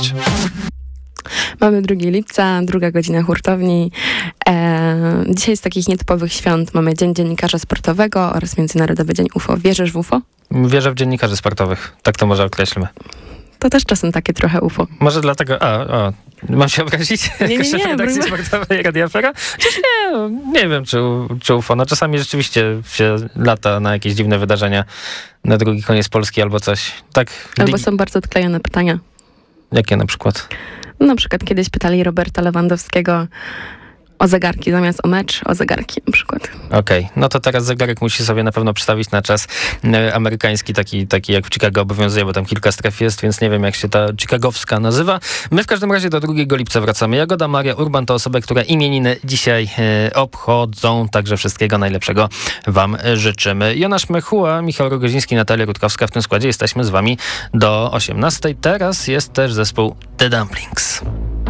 Mamy 2 lipca, 2 godzina hurtowni. Dzisiaj z takich nietypowych świąt mamy Dzień Dziennikarza Sportowego oraz Międzynarodowy Dzień UFO. Wierzysz w UFO? Wierzę w dziennikarzy sportowych. Tak to może określmy. To też czasem takie trochę UFO. Może dlatego... Mam się obrazić? Nie, Szef redakcji sportowej Radia Afera? Nie wiem, czy UFO. No czasami rzeczywiście się lata na jakieś dziwne wydarzenia na drugi koniec Polski albo coś. Tak. Albo są bardzo odklejone pytania. Jakie na przykład? Na przykład kiedyś pytali Roberta Lewandowskiego o zegarki, zamiast o mecz, o zegarki na przykład. Okej. No to teraz zegarek musi sobie na pewno przestawić na czas amerykański, taki jak w Chicago obowiązuje, bo tam kilka stref jest, więc nie wiem, jak się ta chicagowska nazywa. My w każdym razie do 2 lipca wracamy. Jagoda Maria Urban to osoby, które imieniny dzisiaj obchodzą, także wszystkiego najlepszego wam życzymy. Jonasz Mechuła, Michał Rogoziński, Natalia Rutkowska. W tym składzie jesteśmy z wami do 18:00. Teraz jest też zespół The Dumplings.